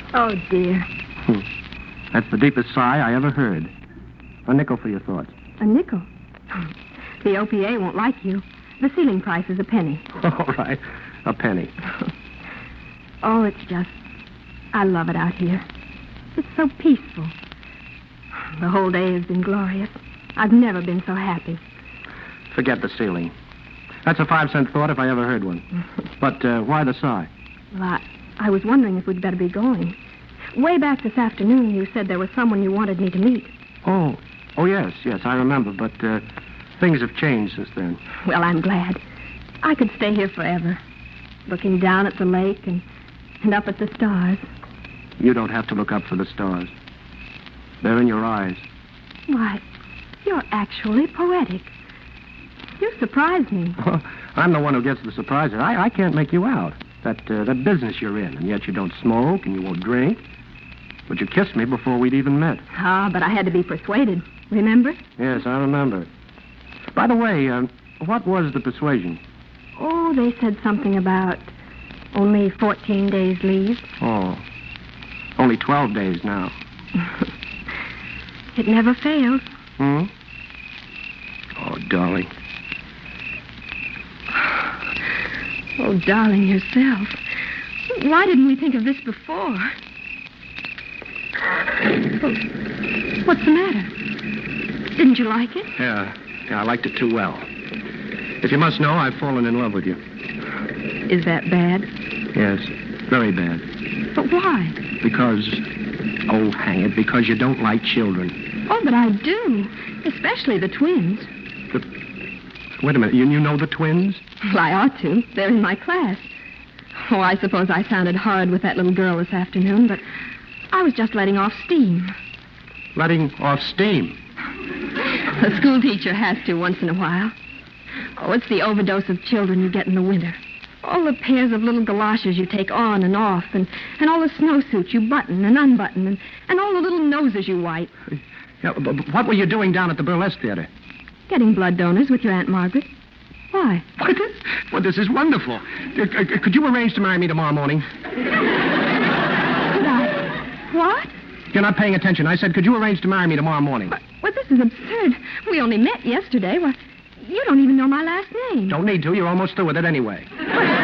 Oh, dear. That's the deepest sigh I ever heard. A nickel for your thoughts. A nickel? The OPA won't like you. The ceiling price is a penny. All right. A penny. Oh, it's just... I love it out here. It's so peaceful. The whole day has been glorious. I've never been so happy. Forget the ceiling. That's a 5-cent thought if I ever heard one. But why the sigh? Well, I was wondering if we'd better be going. Way back this afternoon, you said there was someone you wanted me to meet. Oh, yes, I remember. But things have changed since then. Well, I'm glad. I could stay here forever, looking down at the lake and up at the stars. You don't have to look up for the stars. They're in your eyes. Why, you're actually poetic. You surprise me. Well, I'm the one who gets the surprises. I can't make you out. That business you're in, and yet you don't smoke and you won't drink. But you kissed me before we'd even met. Ah, but I had to be persuaded. Remember? Yes, I remember. By the way, what was the persuasion? Oh, they said something about only 14 days leave. Oh, only 12 days now. It never fails. Hmm? Oh, darling. Oh, darling, yourself. Why didn't we think of this before? Oh, what's the matter? Didn't you like it? Yeah, I liked it too well. If you must know, I've fallen in love with you. Is that bad? Yes, very bad. But why? Because, oh, hang it, because you don't like children. Oh, but I do. Especially the twins. Wait a minute, you know the twins? Well, I ought to. They're in my class. Oh, I suppose I sounded hard with that little girl this afternoon, but I was just letting off steam. Letting off steam? A school teacher has to once in a while. Oh, it's the overdose of children you get in the winter. All the pairs of little galoshes you take on and off, and all the snowsuits you button and unbutton, and all the little noses you wipe. Yeah, but what were you doing down at the burlesque theater? Getting blood donors with your Aunt Margaret. Why? Well, this is wonderful. Could you arrange to marry me tomorrow morning? Could I? What? You're not paying attention. I said, could you arrange to marry me tomorrow morning? Well, this is absurd. We only met yesterday. Well, you don't even know my last name. Don't need to. You're almost through with it anyway. You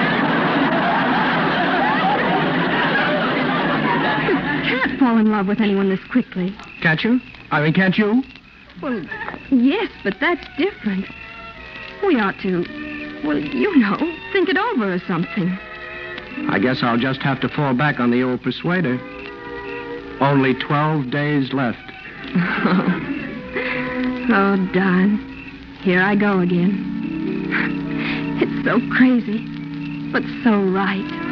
can't fall in love with anyone this quickly. Can't you? I mean, can't you? Well, yes, but that's different. We ought to, well, you know, think it over or something. I guess I'll just have to fall back on the old persuader. Only 12 days left. Oh, darn. Here I go again. It's so crazy, but so right.